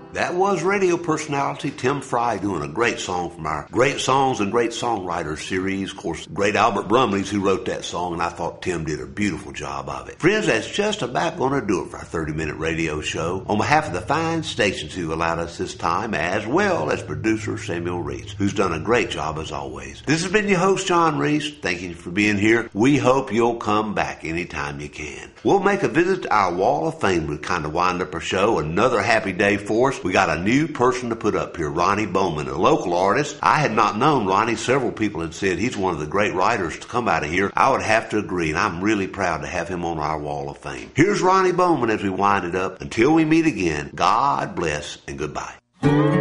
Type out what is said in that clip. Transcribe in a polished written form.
That was radio personality Tim Fry doing a great song from our Great Songs and Great Songwriters series. Of course, great Albert Brumley's who wrote that song, and I thought Tim did a beautiful job of it. Friends, that's just about going to do it for our 30-minute radio show. On behalf of the fine stations who allowed us this time, as well as producer Samuel Reese, who's done a great job as always. This has been your host, John Reese. Thank you for being here. We hope you'll come back anytime you can. We'll make a visit to our Wall of Fame to kind of wind up our show. Another happy day for us. We got a new person to put up here, Ronnie Bowman, a local artist. I had not known Ronnie. Several people had said he's one of the great writers to come out of here. I would have to agree, and I'm really proud to have him on our Wall of Fame. Here's Ronnie Bowman as we wind it up. Until we meet again, God bless and goodbye.